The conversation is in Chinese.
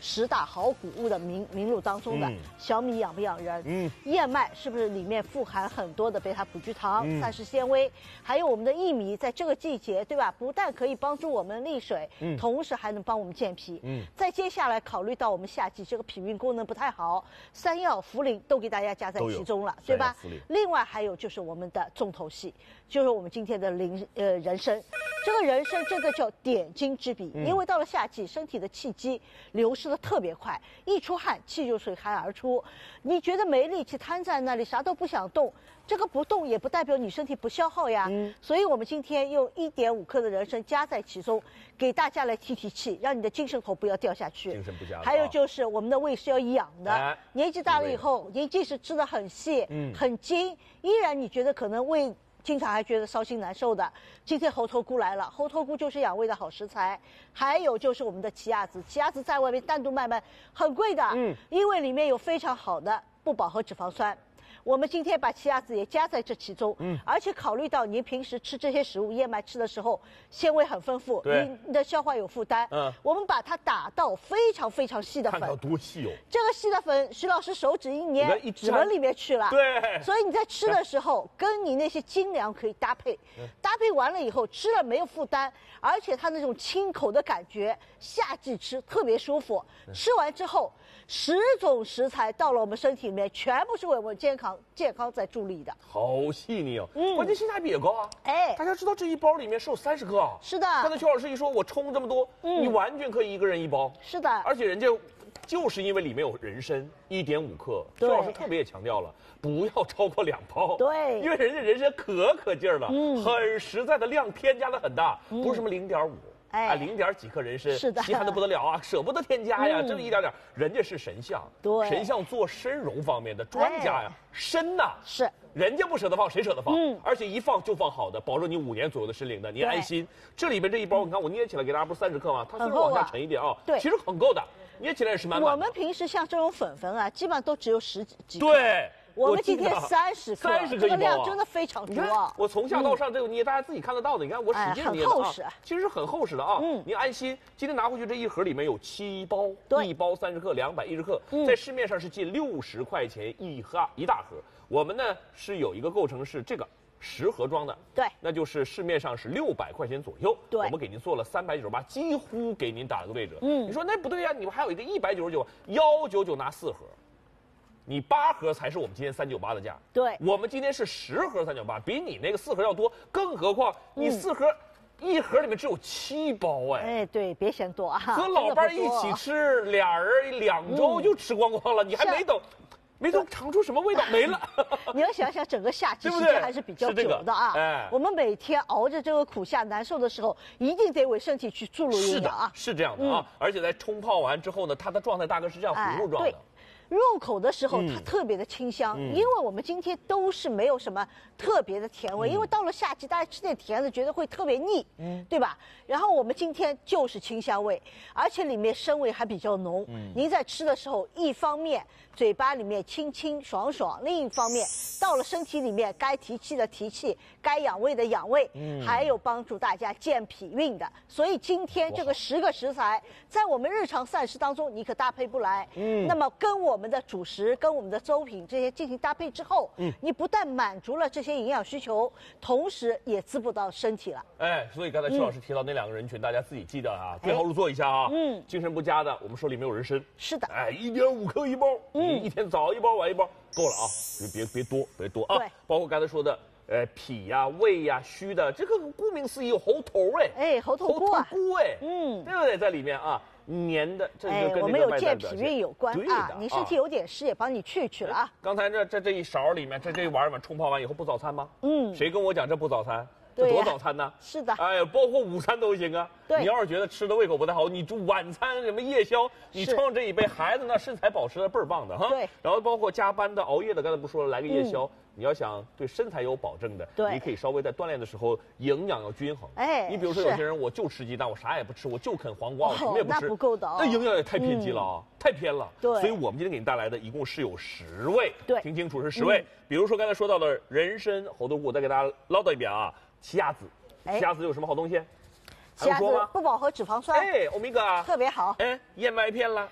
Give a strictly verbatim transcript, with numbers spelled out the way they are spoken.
十大好谷物的名名录当中的。嗯、小米养不养人？嗯，燕麦是不是里面富含很多的贝塔葡聚糖、膳食纤维？还有我们的薏米，在这个季节，对吧？不但可以帮助我们利水，嗯，同时还能帮我们健脾。嗯，再接下来考虑到我们夏季这个脾运功能不太好，山药、茯苓都给大家加在其中了，对吧？另外还有就是我们的重头戏，就是我们今天的灵呃人参。这个人参真的叫点睛之笔，嗯、因为到了夏季，身体的气机流失的特别快，一出汗气就水寒而出。你觉得没力气，瘫在那里啥都不想动，这个不动也不代表你身体不消耗呀。嗯、所以我们今天用一点五克的人参加在其中，给大家来提提气，让你的精神头不要掉下去。 精神不佳。 还有就是我们的胃是要养的，哎、年纪大了以后，你即使吃的很细、嗯、很精，依然你觉得可能胃。经常还觉得烧心难受的，今天猴头菇来了，猴头菇就是养胃的好食材。还有就是我们的奇亚籽，奇亚籽在外面单独卖卖很贵的，嗯，因为里面有非常好的不饱和脂肪酸。我们今天把奇亚籽也加在这其中，嗯，而且考虑到您平时吃这些食物，燕麦吃的时候纤维很丰富，你你的消化有负担，嗯，我们把它打到非常非常细的粉， 看到多细哦！ 这个细的粉，徐老师手指一捏，指纹里面去了， 对， 所以你在吃的时候，跟你那些精粮可以搭配，搭配完了以后吃了没有负担，而且它那种清口的感觉，夏季吃特别舒服。吃完之后，十种食材到了我们身体里面，全部是为我们健康。健康在助力的， 好细腻哦，嗯，关键性价比也高啊， 哎， 大家知道这一包里面是有三十克啊， 是的。 刚才邱老师一说，我冲这么多，嗯，你完全可以一个人一包， 是的， 而且人家就是因为里面有人参一点五克，邱老师特别也强调了，不要超过两包， 对， 因为人家人参可可劲儿了，嗯，很实在的量添加的很大， 嗯、 不是什么零点五。哎，零点几克人参， 是的， 稀罕的不得了啊，舍不得添加呀，嗯、真的一点点。人家是神象， 对， 神象做参茸方面的专家呀，参呐是， 人家不舍得放，谁舍得放？嗯，而且一放就放好的，保证你五年左右的参龄的，您安心。这里边这一包，你看我捏起来给大家不是三十克吗？它虽然往下沉一点啊， 对， 其实很够的，捏起来也是满满的。 我们平时像这种粉粉啊，基本上都只有十几克。 对。 我们今天三十克， 三十克这个量真的非常多啊！ 我从下到上这个捏，大家自己看得到的。你看我使劲捏的啊，其实是很厚实的啊。嗯，您安心，今天拿回去这一盒里面有七包，一包三十克，两百一十克，在市面上是近六十块钱一盒一大盒。我们呢是有一个构成是这个十盒装的， 对， 那就是市面上是六百块钱左右。 对， 我们给您做了三百九十八，几乎给您打了个对折。嗯，你说那不对呀，你们还有一个一百九十九，幺九九拿四盒。你八盒才是我们今天三九八的价， 对， 我们今天是十盒三九八，比你那个四盒要多，更何况你四盒、嗯、一盒里面只有七包哎， 哎，对，别嫌多啊， 和老伴一起吃，俩人两周就吃光光了，嗯、你还没等。没等尝出什么味道，没了。 你要想想，整个夏季时间还是比较久的啊。 这个哎、 我们每天熬着这个苦夏难受的时候，一定得为身体去注入营养啊。 是这样的啊，嗯、而且在冲泡完之后呢，它的状态大概是这样葫芦状的。 哎入口的时候，它特别的清香，嗯、因为我们今天都是没有什么特别的甜味，嗯、因为到了夏季，大家吃点甜的觉得会特别腻，嗯，对吧？然后我们今天就是清香味，而且里面生味还比较浓。嗯，您在吃的时候，一方面嘴巴里面清清爽爽，另一方面到了身体里面，该提气的提气，该养胃的养胃，嗯，还有帮助大家健脾运的。所以今天这个十个食材，在我们日常膳食当中，你可搭配不来。嗯，那么跟我们的主食、跟我们的粥品这些进行搭配之后，嗯，你不但满足了这些营养需求，同时也滋补到身体了。 哎，所以刚才邱老师提到那两个人群，嗯、大家自己记得啊，对号入座一下啊。嗯，精神不佳的，我们说里面有人参。 是的。 哎，一点五克一包，嗯，一天早一包，晚一包，够了啊，别别别多，别多啊。对，包括刚才说的。呃，脾呀、啊、胃呀、啊、虚的，这个顾名思义有猴头哎， 哎，猴头菇啊， 猴头菇哎，嗯，对不对？在里面啊，黏的，这就跟我们有健脾运有关啊。 啊你身体有点湿，也帮你去去了啊。 刚才这这这一勺里面，这这一碗里面冲泡完以后不早餐吗？嗯，谁跟我讲这不早餐？这多早餐呢？ 是的， 哎，包括午餐都行啊。 对， 你要是觉得吃的胃口不太好，你就晚餐什么夜宵，你冲上这一杯，孩子那身材保持的倍儿棒的哈。 对， 然后包括加班的、熬夜的，刚才不说了，来个夜宵。嗯你要想对身材有保证的， 对， 你可以稍微在锻炼的时候营养要均衡。哎，你比如说有些人我就吃鸡蛋，我啥也不吃，我就啃黄瓜，我什么也不吃， 那不够的哦， 那营养也太偏激了啊，太偏了。 对， 所以我们今天给你带来的一共是有十味， 对， 听清楚是十味。比如说刚才说到的人参、猴头菇，我再给大家唠叨一遍啊，奇亚籽，奇亚籽有什么好东西？ 奇亚籽不饱和脂肪酸， 哎，欧米伽特别好。 哎，燕麦片啦，